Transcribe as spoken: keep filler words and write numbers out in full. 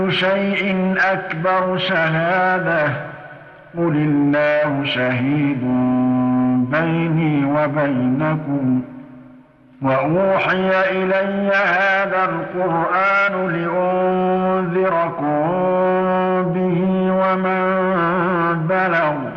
شيء أكبر شهادة قل الله شهيد بيني وبينكم وأوحي إلي هذا القرآن لأنذركم به ومن بلغ